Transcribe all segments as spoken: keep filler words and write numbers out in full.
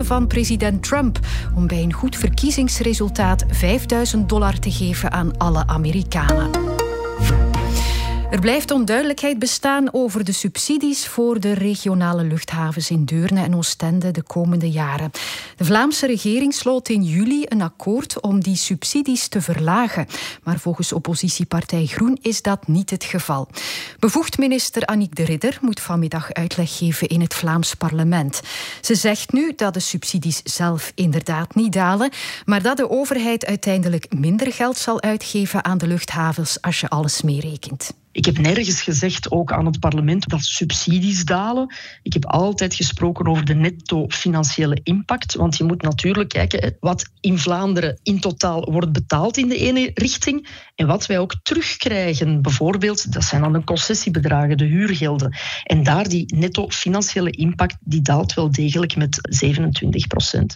van president Trump om bij een goed verkiezingsresultaat vijfduizend dollar te geven aan alle Amerikanen. Er blijft onduidelijkheid bestaan over de subsidies voor de regionale luchthavens in Deurne en Oostende de komende jaren. De Vlaamse regering sloot in juli een akkoord om die subsidies te verlagen. Maar volgens oppositiepartij Groen is dat niet het geval. Bevoegd minister Annick de Ridder moet vanmiddag uitleg geven in het Vlaams parlement. Ze zegt nu dat de subsidies zelf inderdaad niet dalen, maar dat de overheid uiteindelijk minder geld zal uitgeven aan de luchthavens als je alles meerekent. Ik heb nergens gezegd, ook aan het parlement, dat subsidies dalen. Ik heb altijd gesproken over de netto financiële impact. Want je moet natuurlijk kijken wat in Vlaanderen in totaal wordt betaald in de ene richting en wat wij ook terugkrijgen. Bijvoorbeeld, dat zijn dan de concessiebedragen, de huurgelden. En daar die netto financiële impact, die daalt wel degelijk met zevenentwintig procent.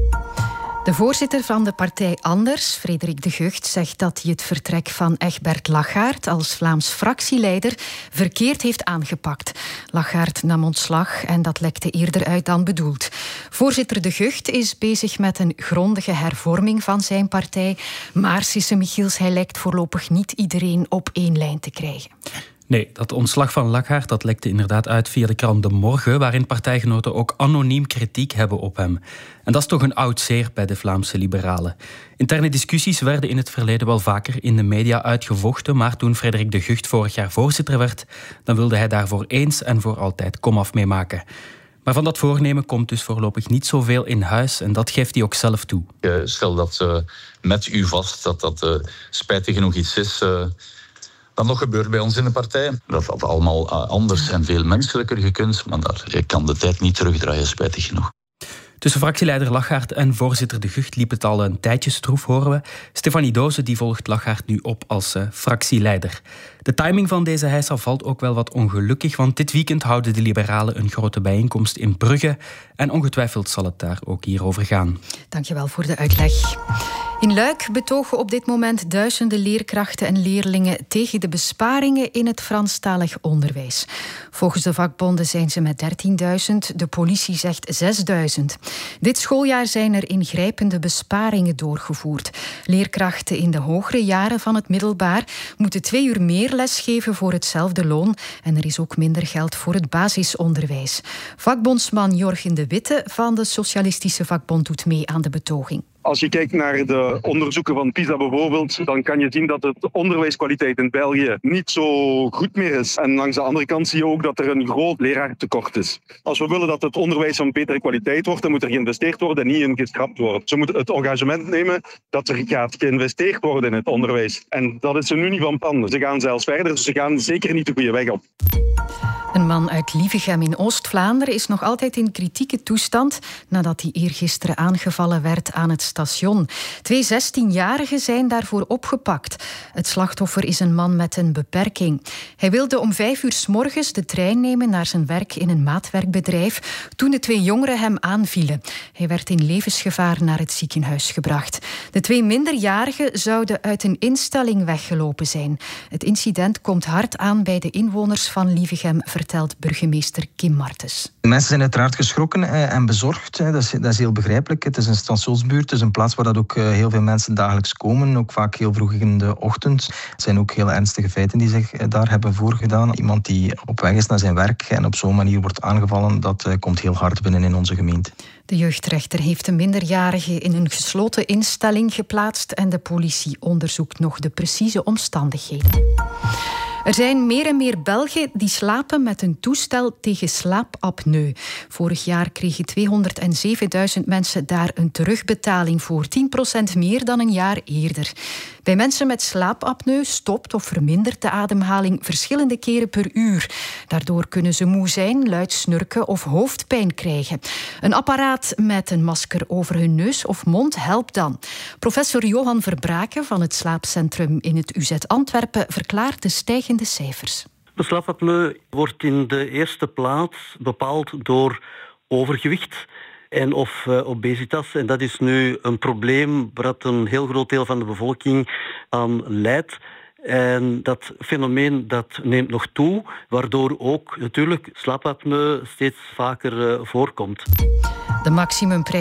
De voorzitter van de partij Anders, Frederik de Gucht, zegt dat hij het vertrek van Egbert Lachaert als Vlaams fractieleider verkeerd heeft aangepakt. Lachaert nam ontslag en dat lekte eerder uit dan bedoeld. Voorzitter de Gucht is bezig met een grondige hervorming van zijn partij, maar Sisse Michiels, hij lijkt voorlopig niet iedereen op één lijn te krijgen. Nee, dat ontslag van Lachaert dat lekte inderdaad uit via de krant De Morgen, waarin partijgenoten ook anoniem kritiek hebben op hem. En dat is toch een oud zeer bij de Vlaamse liberalen. Interne discussies werden in het verleden wel vaker in de media uitgevochten, maar toen Frederik de Gucht vorig jaar voorzitter werd, dan wilde hij daarvoor eens en voor altijd komaf mee maken. Maar van dat voornemen komt dus voorlopig niet zoveel in huis en dat geeft hij ook zelf toe. Stel dat uh, met u vast dat dat uh, spijtig genoeg iets is Uh... dat nog gebeurt bij ons in de partij. Dat had allemaal anders en veel menselijker gekund, maar daar kan de tijd niet terugdraaien, spijtig genoeg. Tussen fractieleider Lachaert en voorzitter De Gucht liep het al een tijdje stroef, horen we. Stefanie Doze die volgt Lachaert nu op als uh, fractieleider. De timing van deze heisa valt ook wel wat ongelukkig, want dit weekend houden de liberalen een grote bijeenkomst in Brugge en ongetwijfeld zal het daar ook hierover gaan. Dankjewel voor de uitleg. In Luik betogen op dit moment duizenden leerkrachten en leerlingen tegen de besparingen in het Franstalig onderwijs. Volgens de vakbonden zijn ze met dertienduizend, de politie zegt zesduizend. Dit schooljaar zijn er ingrijpende besparingen doorgevoerd. Leerkrachten in de hogere jaren van het middelbaar moeten twee uur meer lesgeven voor hetzelfde loon en er is ook minder geld voor het basisonderwijs. Vakbondsman Jorgen de Witte van de Socialistische Vakbond doet mee aan de betoging. Als je kijkt naar de onderzoeken van PISA bijvoorbeeld, dan kan je zien dat de onderwijskwaliteit in België niet zo goed meer is. En langs de andere kant zie je ook dat er een groot leraartekort is. Als we willen dat het onderwijs van betere kwaliteit wordt, dan moet er geïnvesteerd worden en niet in geschrapt worden. Ze moeten het engagement nemen dat er gaat geïnvesteerd worden in het onderwijs. En dat is ze nu niet van plan. Ze gaan zelfs verder, dus ze gaan zeker niet de goede weg op. Een man uit Lievegem in Oost-Vlaanderen is nog altijd in kritieke toestand nadat hij eergisteren aangevallen werd aan het station. Twee zestienjarigen zijn daarvoor opgepakt. Het slachtoffer is een man met een beperking. Hij wilde om vijf uur 's morgens de trein nemen naar zijn werk in een maatwerkbedrijf toen de twee jongeren hem aanvielen. Hij werd in levensgevaar naar het ziekenhuis gebracht. De twee minderjarigen zouden uit een instelling weggelopen zijn. Het incident komt hard aan bij de inwoners van Lievegem, vertelt burgemeester Kim Martens. De mensen zijn uiteraard geschrokken en bezorgd. Dat is, dat is heel begrijpelijk. Het is een stationsbuurt, het is een plaats waar dat ook heel veel mensen dagelijks komen, ook vaak heel vroeg in de ochtend. Het zijn ook heel ernstige feiten die zich daar hebben voorgedaan. Iemand die op weg is naar zijn werk en op zo'n manier wordt aangevallen, dat komt heel hard binnen in onze gemeente. De jeugdrechter heeft de minderjarige in een gesloten instelling geplaatst en de politie onderzoekt nog de precieze omstandigheden. Er zijn meer en meer Belgen die slapen met een toestel tegen slaapapneu. Vorig jaar kregen tweehonderdzevenduizend mensen daar een terugbetaling voor, tien procent meer dan een jaar eerder. Bij mensen met slaapapneu stopt of vermindert de ademhaling verschillende keren per uur. Daardoor kunnen ze moe zijn, luid snurken of hoofdpijn krijgen. Een apparaat met een masker over hun neus of mond helpt dan. Professor Johan Verbraken van het slaapcentrum in het U Z Antwerpen verklaart de stijgende cijfers. De slaapapneu wordt in de eerste plaats bepaald door overgewicht en of uh, obesitas. En dat is nu een probleem waar een heel groot deel van de bevolking aan lijdt. En dat fenomeen dat neemt nog toe, waardoor ook natuurlijk slaapapneu steeds vaker uh, voorkomt. De maximumprijs